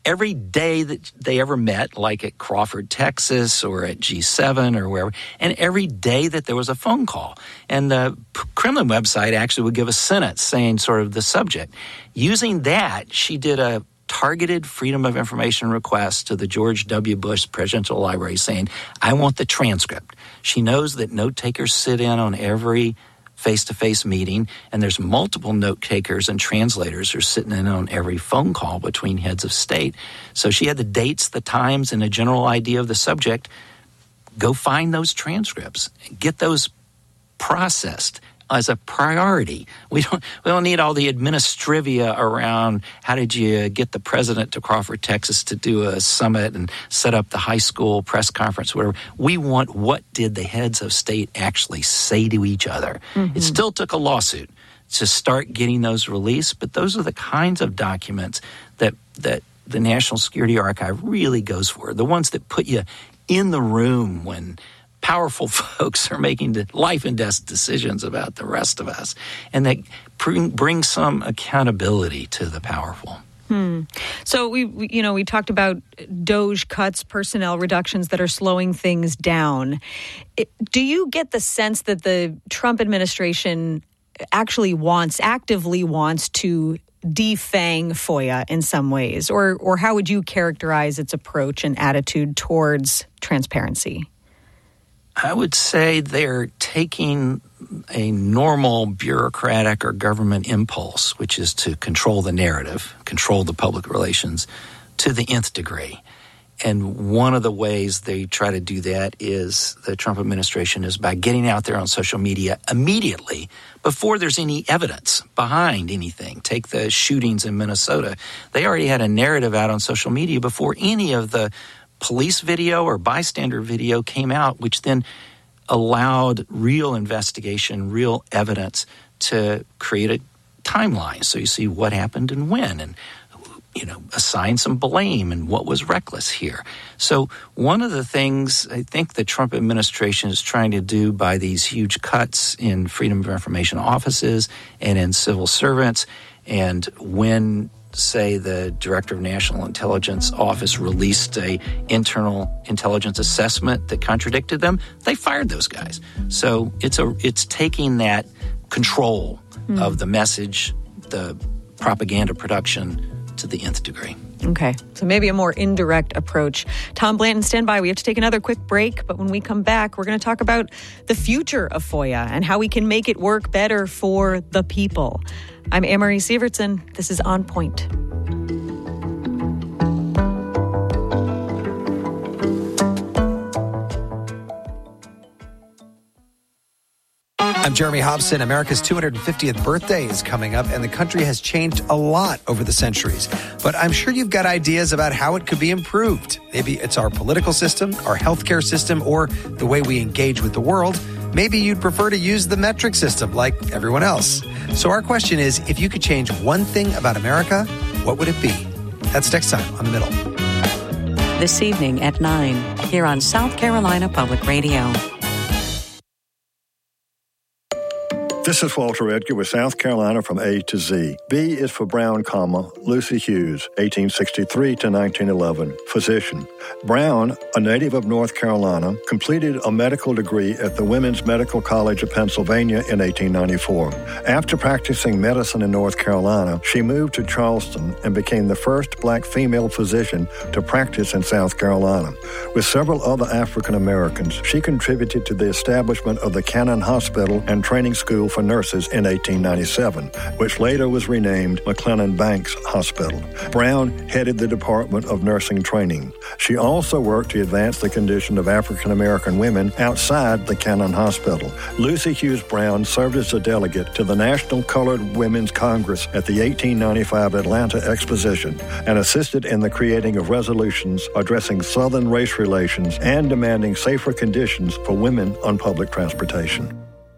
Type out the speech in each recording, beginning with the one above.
every day that they ever met, like at Crawford, Texas, or at G7 or wherever, and every day that there was a phone call. And the Kremlin website actually would give a sentence saying sort of the subject. Using that, she did a targeted Freedom of Information request to the George W. Bush Presidential Library saying, I want the transcript. She knows that note takers sit in on every face-to-face meeting, and there's multiple note takers and translators who are sitting in on every phone call between heads of state. So she had the dates, the times, and a general idea of the subject. Go find those transcripts, get those processed as a priority. We don't need all the administrivia around how did you get the president to Crawford, Texas to do a summit and set up the high school press conference, whatever. We want what did the heads of state actually say to each other. Mm-hmm. It still took a lawsuit to start getting those released, but those are the kinds of documents that the National Security Archive really goes for, the ones that put you in the room when powerful folks are making life and death decisions about the rest of us, and that bring some accountability to the powerful. So we talked about DOJ cuts, personnel reductions that are slowing things down. Do you get the sense that the Trump administration actively wants to defang FOIA in some ways, or how would you characterize its approach and attitude towards transparency? I would say they're taking a normal bureaucratic or government impulse, which is to control the narrative, control the public relations, to the nth degree. And one of the ways they try to do that is the Trump administration is by getting out there on social media immediately before there's any evidence behind anything. Take the shootings in Minnesota. They already had a narrative out on social media before any of the police video or bystander video came out, which then allowed real investigation, real evidence to create a timeline. So you see what happened and when, and assign some blame and what was reckless here. So one of the things I think the Trump administration is trying to do by these huge cuts in Freedom of Information offices and in civil servants, and when say the Director of National Intelligence Office released a internal intelligence assessment that contradicted them, they fired those guys. So it's taking that control of the message, the propaganda production to the nth degree. Okay, so maybe a more indirect approach. Tom Blanton, stand by. We have to take another quick break, but when we come back, we're going to talk about the future of FOIA and how we can make it work better for the people. I'm Anne-Marie Sievertson. This is On Point. I'm Jeremy Hobson. America's 250th birthday is coming up, and the country has changed a lot over the centuries. But I'm sure you've got ideas about how it could be improved. Maybe it's our political system, our healthcare system, or the way we engage with the world. Maybe you'd prefer to use the metric system like everyone else. So our question is, if you could change one thing about America, what would it be? That's next time on The Middle. This evening at 9, here on South Carolina Public Radio. This is Walter Edgar with South Carolina from A to Z. B is for Brown, Lucy Hughes, 1863 to 1911, physician. Brown, a native of North Carolina, completed a medical degree at the Women's Medical College of Pennsylvania in 1894. After practicing medicine in North Carolina, she moved to Charleston and became the first black female physician to practice in South Carolina. With several other African Americans, she contributed to the establishment of the Cannon Hospital and Training School for Nurses in 1897, which later was renamed McClellan Banks Hospital. Brown headed the Department of Nursing Training. She also worked to advance the condition of African American women outside the Cannon Hospital. Lucy Hughes Brown served as a delegate to the National Colored Women's Congress at the 1895 Atlanta Exposition and assisted in the creating of resolutions addressing Southern race relations and demanding safer conditions for women on public transportation.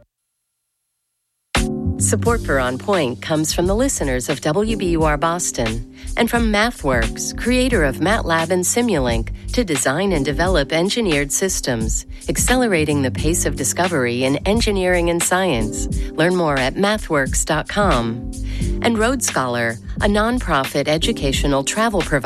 Support for On Point comes from the listeners of WBUR Boston and from MathWorks, creator of MATLAB and Simulink, to design and develop engineered systems, accelerating the pace of discovery in engineering and science. Learn more at mathworks.com. And Road Scholar, a nonprofit educational travel provider